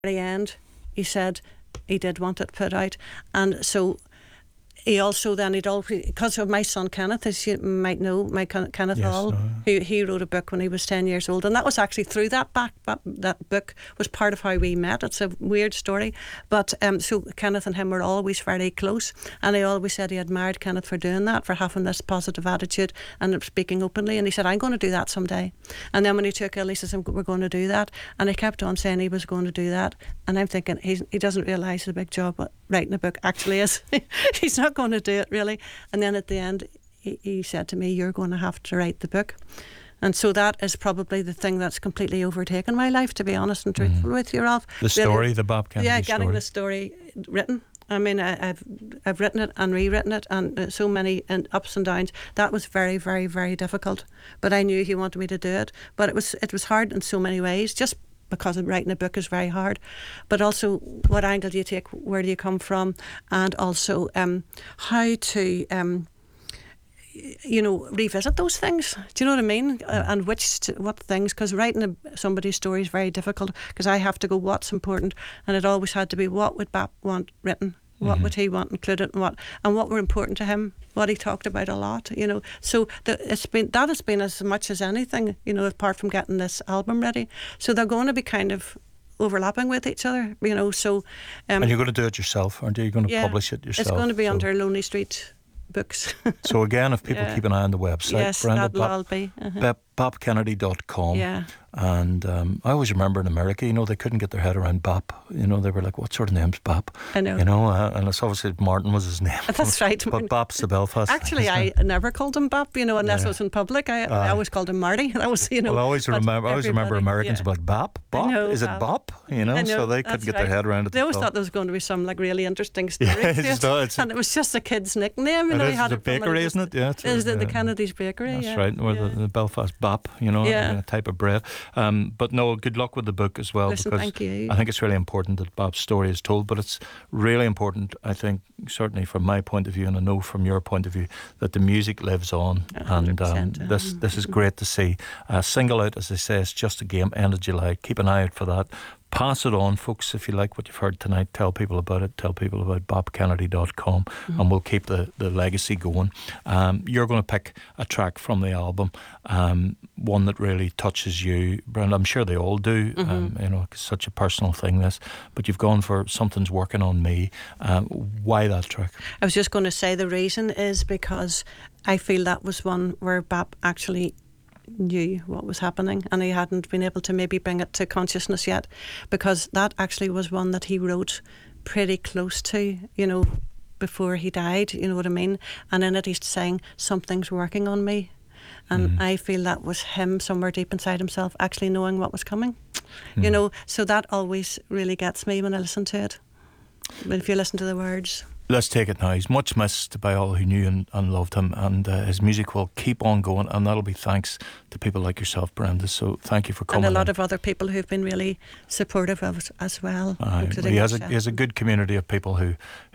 very end, he said he did want it put out, and so he also then he'd always, because of my son Kenneth, as you might know, Kenneth Hall, he wrote a book when he was 10 years old, and that was actually through that book was part of how we met. It's a weird story, but so Kenneth and him were always very close, and he always said he admired Kenneth for doing that, for having this positive attitude and speaking openly, and he said, I'm going to do that someday. And then when he took ill, he says, we're going to do that, and he kept on saying he was going to do that, and I'm thinking he doesn't realise the big job what writing a book actually is. He's not going to do it really. And then at the end he said to me, you're going to have to write the book. And so that is probably the thing that's completely overtaken my life, to be honest and truthful with you, Ralph. The story, the Bob Kennedy story. Yeah, getting the story written. I mean, I've written it and rewritten it, and so many ups and downs. That was very, very, very difficult. But I knew he wanted me to do it. But it was hard in so many ways, just because writing a book is very hard, but also what angle do you take, where do you come from, and also how to revisit those things. Do you know what I mean? And what things, because writing somebody's story is very difficult, because I have to go, what's important, and it always had to be, what would Bap want written, what would he want included, and what were important to him, what he talked about a lot, so that has been as much as anything, apart from getting this album ready. So they're going to be kind of overlapping with each other, so and you're going to do it yourself, aren't you? You're going to publish it yourself. It's going to be under Lonely Street Books. So again, if people keep an eye on the website, yes, Brenda, that'll all be BapKennedy.com. Yeah. And I always remember in America, they couldn't get their head around Bap. They were like, what sort of name's Bap? I know. And it's obviously Martin was his name. That's right. But Bap's the Belfast. Actually, I never called him Bap, unless it was in public. I always called him Marty. That was, Well, I always remember Americans were like, Bap? Is it Bap? So they couldn't get their head around it. They always thought there was going to be some really interesting story. And it was just a kid's nickname. He had a bakery, isn't it? Yeah, it's the Kennedy's Bakery. That's right. Or the Belfast Bap, a type of bread. But no, good luck with the book as well. Listen, because thank you. I think it's really important that Bap's story is told, but it's really important, I think, certainly from my point of view, and I know from your point of view, that the music lives on. 100%, and this is great to see. Single out, as I say, it's just a game, end of July. Keep an eye out for that. Pass it on, folks. If you like what you've heard tonight, tell people about it. Tell people about BapKennedy.com, and we'll keep the legacy going. You're going to pick a track from the album, one that really touches you, Brenda. I'm sure they all do. It's such a personal thing, this. But you've gone for Something's Working on Me. Why that track? I was just going to say the reason is because I feel that was one where Bap actually knew what was happening, and he hadn't been able to maybe bring it to consciousness yet, because that actually was one that he wrote pretty close to, before he died, you know what I mean? And in it he's saying, something's working on me. And I feel that was him somewhere deep inside himself actually knowing what was coming. So that always really gets me when I listen to it. But if you listen to the words. Let's take it now. He's much missed by all who knew and loved him, and his music will keep on going, and that'll be thanks to people like yourself, Brenda. So thank you for coming. And a lot of other people who've been really supportive of it as well. He has a good community of people who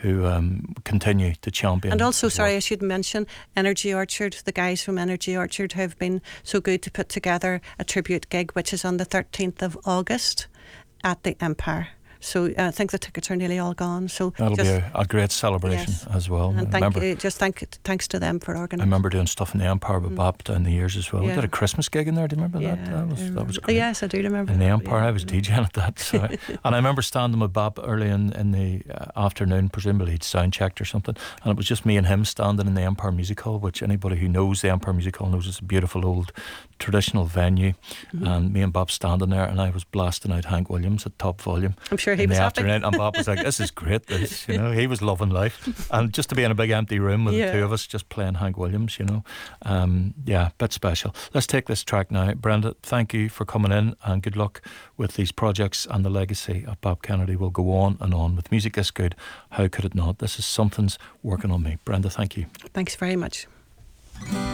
continue to champion. And also, I should mention Energy Orchard. The guys from Energy Orchard have been so good to put together a tribute gig, which is on the 13th of August at the Empire. So I think the tickets are nearly all gone. So that'll be a great celebration as well. And thanks to them for organising. I remember doing stuff in the Empire with Bap down the years as well. We did a Christmas gig in there. Do you remember that? That was great. Yes, I do remember. In the Empire, I was DJing at that. So and I remember standing with Bap early in the afternoon, presumably he'd sound checked or something, and it was just me and him standing in the Empire Music Hall, which anybody who knows the Empire Music Hall knows it's a beautiful old traditional venue, and me and Bap standing there, and I was blasting out Hank Williams at top volume. I'm sure he was happy. And Bap was like, this is great. He was loving life. And just to be in a big empty room with the two of us just playing Hank Williams, bit special. Let's take this track now. Brenda, thank you for coming in, and good luck with these projects, and the legacy of Bap Kennedy will go on and on. With music this good, how could it not? This is Something's Working on Me. Brenda, thank you. Thanks very much.